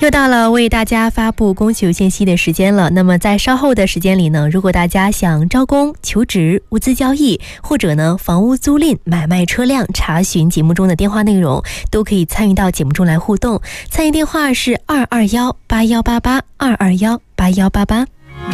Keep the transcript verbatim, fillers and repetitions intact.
又到了为大家发布供求信息的时间了。那么在稍后的时间里呢，如果大家想招工、求职、物资交易，或者呢房屋租赁、买卖车辆，查询节目中的电话内容，都可以参与到节目中来互动。参与电话是二二幺八幺八八二二幺八幺八八。